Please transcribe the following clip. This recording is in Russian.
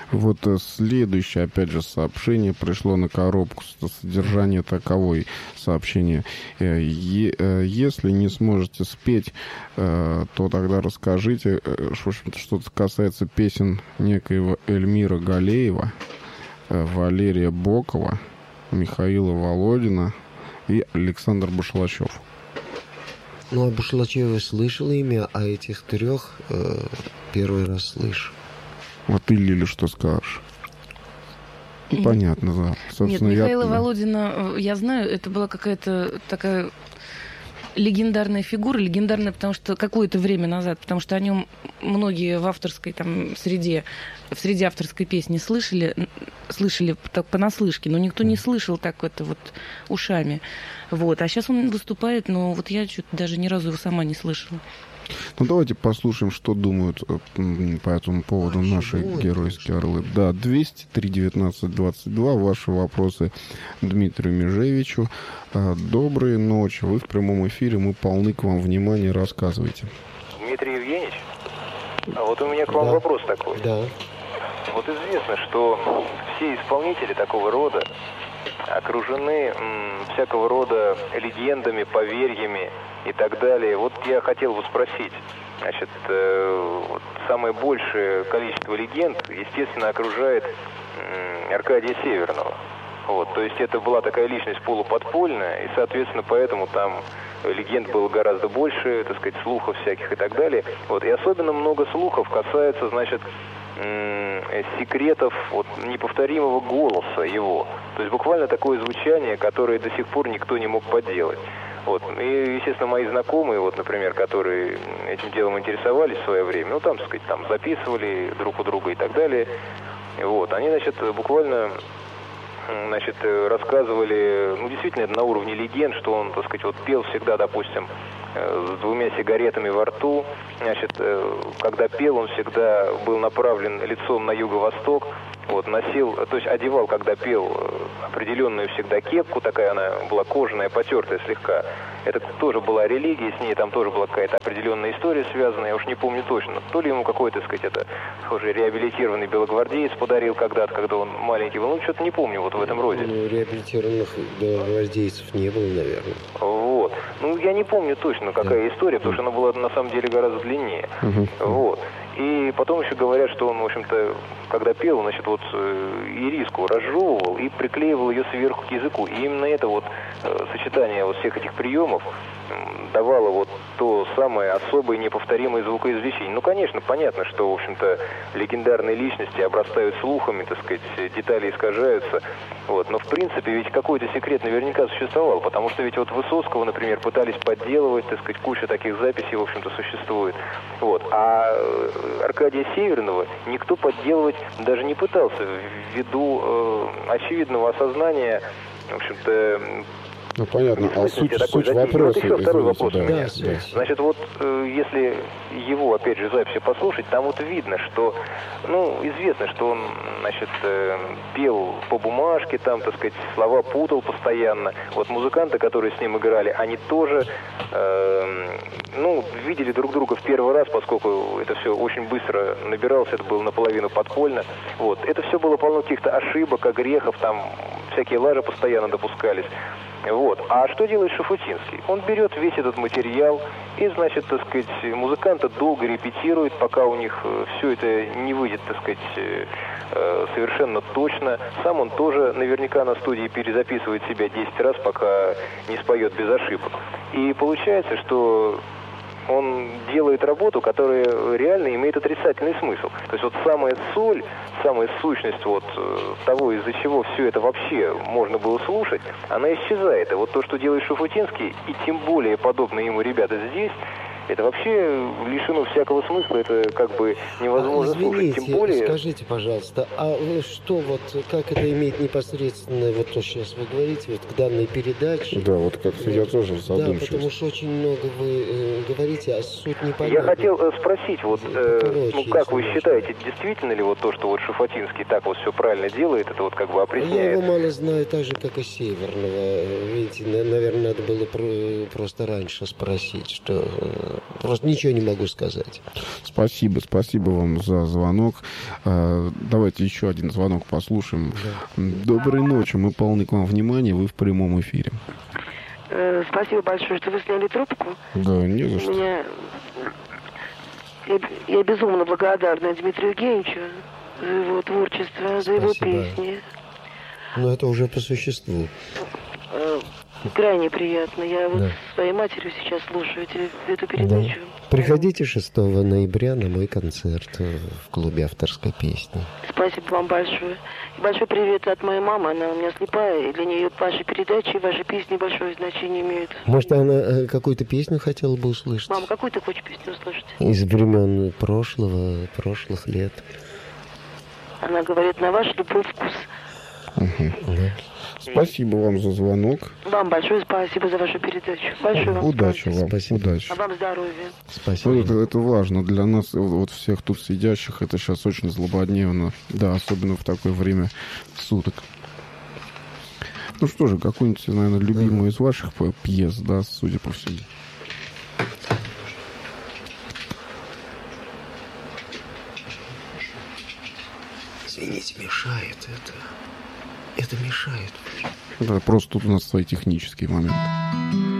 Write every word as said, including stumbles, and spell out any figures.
Вот следующее, опять же, сообщение пришло на коробку. Содержание таковое сообщение. Если не сможете спеть, то тогда расскажите, что-то касается песен некоего Эльмира Галеева, Валерия Бокова, Михаила Володина и Александр Башлачев. Ну, о Башлачеве слышал имя, а этих трех э, первый раз слышу. Вот ты, Лиля, что скажешь? Ну, понятно, да. Собственно, Нет, Михаила я... Володина, я знаю, это была какая-то такая легендарная фигура, легендарная, потому что какое-то время назад, потому что о нем многие в авторской там среде, в среде авторской песни слышали, слышали так понаслышке, но никто не слышал так это вот ушами. Вот. А сейчас он выступает, но вот я что-то даже ни разу его сама не слышала. Ну, давайте послушаем, что думают по этому поводу наши геройские орлы. Да, двести три девятнадцать двадцать два. Ваши вопросы Дмитрию Межевичу. Доброй ночи. Вы в прямом эфире. Мы полны к вам внимания. Рассказывайте. Дмитрий Евгеньевич, а вот у меня к вам да. вопрос такой. Да. Вот известно, что все исполнители такого рода окружены м, всякого рода легендами, поверьями и так далее. Вот я хотел бы спросить, значит, э, вот самое большее количество легенд, естественно, окружает э, Аркадия Северного. Вот, то есть это была такая личность полуподпольная, и, соответственно, поэтому там легенд было гораздо больше, так сказать, слухов всяких и так далее. Вот, и особенно много слухов касается, значит, секретов вот, неповторимого голоса его. То есть буквально такое звучание, которое до сих пор никто не мог подделать. Вот. И, естественно, мои знакомые, вот, например, которые этим делом интересовались в свое время, ну, там, так сказать, там записывали друг у друга и так далее. Вот. Они, значит, буквально... Значит, рассказывали, ну, действительно, это на уровне легенд, что он, так сказать, вот пел всегда, допустим, с двумя сигаретами во рту. Значит, когда пел, он всегда был направлен лицом на юго-восток. Вот, носил, то есть одевал, когда пел, определенную всегда кепку, такая она была кожаная, потертая слегка. Это тоже была религия, с ней там тоже была какая-то определенная история связанная, я уж не помню точно. То ли ему какой-то, так сказать, это, схоже, реабилитированный белогвардеец подарил когда-то, когда он маленький был. Ну, что-то не помню вот в этом роде. Ну, реабилитированных белогвардейцев не было, наверное. Вот. Ну, я не помню точно, какая да. история, потому что она была, на самом деле, гораздо длиннее. Uh-huh. Вот. И потом еще говорят, что он, в общем-то, когда пел, значит, вот ириску разжевывал и приклеивал ее сверху к языку. И именно это вот сочетание вот всех этих приемов давало вот то самое особое неповторимое звукоизвлечение. Ну, конечно, понятно, что, в общем-то, легендарные личности обрастают слухами, так сказать, детали искажаются. Вот. Но, в принципе, ведь какой-то секрет наверняка существовал, потому что ведь вот Высоцкого, например, пытались подделывать, так сказать, куча таких записей, в общем-то, существует. Вот. А Аркадия Северного никто подделывать даже не пытался, ввиду э, очевидного осознания, в общем-то, ну, понятно. А суть, суть вопроса... Вот еще второй вопрос да, у меня. Да. Значит, вот э, если его, опять же, записи послушать, там вот видно, что, ну, известно, что он, значит, э, пел по бумажке, там, так сказать, слова путал постоянно. Вот музыканты, которые с ним играли, они тоже, э, ну, видели друг друга в первый раз, поскольку это все очень быстро набиралось, это было наполовину подпольно. Вот. Это все было полно каких-то ошибок, огрехов, там всякие лажи постоянно допускались. Вот. А что делает Шуфутинский? Он берет весь этот материал и, значит, так сказать, музыканты долго репетируют, пока у них все это не выйдет, так сказать, совершенно точно. Сам он тоже наверняка на студии перезаписывает себя десять раз, пока не споет без ошибок. И получается, что он делает работу, которая реально имеет отрицательный смысл. То есть вот самая соль, самая сущность вот того, из-за чего все это вообще можно было слушать, она исчезает. И вот то, что делает Шуфутинский, и тем более подобные ему ребята здесь, это вообще лишено всякого смысла, это как бы невозможно а, извините, слушать. Тем более... скажите, пожалуйста, а что вот, как это имеет непосредственно, вот то, что сейчас вы говорите, вот к данной передаче? Да, вот как-то я тоже задумчиваюсь. Да, потому что очень много вы э, говорите, а суть непонятна. Я хотел э, спросить, вот, э, ну как вы считаете, действительно ли вот то, что вот Шуфутинский так вот все правильно делает, это вот как бы определяет? Я его мало знаю, так же, как и Северного. Видите, наверное, надо было просто раньше спросить, что... просто ничего не могу сказать. Спасибо, спасибо вам за звонок. Давайте еще один звонок послушаем. Да. Доброй ночи, мы полны к вам внимания, вы в прямом эфире. Спасибо большое, что вы сняли трубку. Да, не за что. Меня... Я, я безумно благодарна Дмитрию Евгеньевичу за его творчество, за его песни. Но это уже по существу. Крайне приятно. Я вот да. с своей матерью сейчас слушаю эту передачу. Да. Приходите шестого ноября на мой концерт в клубе авторской песни. Спасибо вам большое. И большой привет от моей мамы. Она у меня слепая, и для нее ваши передачи, ваши песни большое значение имеют. Может, она какую-то песню хотела бы услышать? Мама, какую ты хочешь песню услышать? Из времен прошлого, прошлых лет. Она говорит, на ваш любой вкус. Угу. Да. Спасибо вам за звонок. Вам большое спасибо за вашу передачу. Большое вам удачи спасибо. вам. Спасибо. Удачи. А вам здоровья. Спасибо. Вот это, это важно для нас, вот всех тут сидящих. Это сейчас очень злободневно. Да, особенно в такое время суток. Ну что же, какую-нибудь, наверное, любимую из ваших пьес, да, судя по всему. Извините, мешает это. Это мешает. Да, просто тут у нас свои технические моменты.